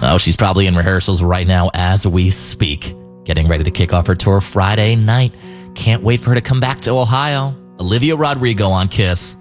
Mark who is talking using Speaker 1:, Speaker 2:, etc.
Speaker 1: Oh, she's probably in rehearsals right now as we speak, getting ready to kick off her tour Friday night. Can't wait for her to come back to Ohio. Olivia Rodrigo on KISS.